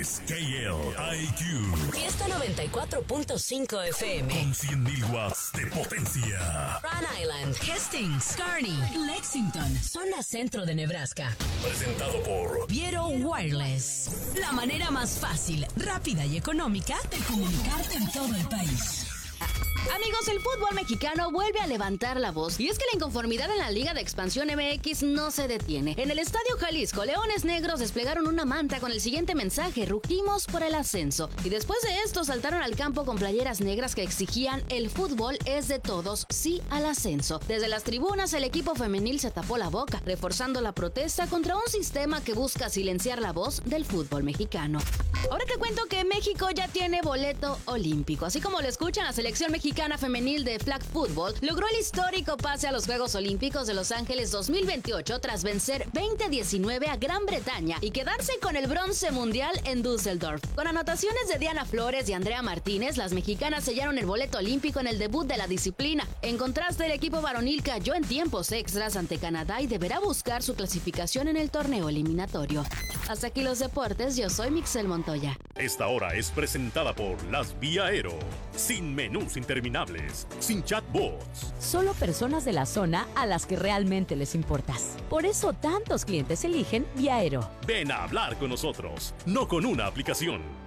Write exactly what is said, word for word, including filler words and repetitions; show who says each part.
Speaker 1: es K L I Q.
Speaker 2: Fiesta noventa y cuatro punto cinco F M.
Speaker 1: Con cien mil watts de potencia.
Speaker 2: Rhode Island, Hastings, Kearney, Lexington, zona centro de Nebraska.
Speaker 1: Presentado por
Speaker 2: Viero Wireless. La manera más fácil, rápida y económica de comunicarte en todo el país.
Speaker 3: Amigos, el fútbol mexicano vuelve a levantar la voz y es que la inconformidad en la Liga de Expansión M X no se detiene. En el Estadio Jalisco, Leones Negros desplegaron una manta con el siguiente mensaje: rugimos por el ascenso. Y después de esto saltaron al campo con playeras negras que exigían el fútbol es de todos, sí al ascenso. Desde las tribunas el equipo femenil se tapó la boca, reforzando la protesta contra un sistema que busca silenciar la voz del fútbol mexicano. Ahora te cuento que México ya tiene boleto olímpico. Así como lo escuchan, la selección mexicana femenil de flag football logró el histórico pase a los Juegos Olímpicos de Los Ángeles dos mil veintiocho tras vencer veinte diecinueve a Gran Bretaña y quedarse con el bronce mundial en Düsseldorf. Con anotaciones de Diana Flores y Andrea Martínez, las mexicanas sellaron el boleto olímpico en el debut de la disciplina. En contraste, el equipo varonil cayó en tiempos extras ante Canadá y deberá buscar su clasificación en el torneo eliminatorio. Hasta aquí los deportes, yo soy Mixel Montoya.
Speaker 1: Esta hora es presentada por Las Vía Aero. Sin menús interminables, sin chatbots.
Speaker 4: Solo personas de la zona a las que realmente les importas. Por eso tantos clientes eligen Vía Aero.
Speaker 1: Ven a hablar con nosotros, no con una aplicación.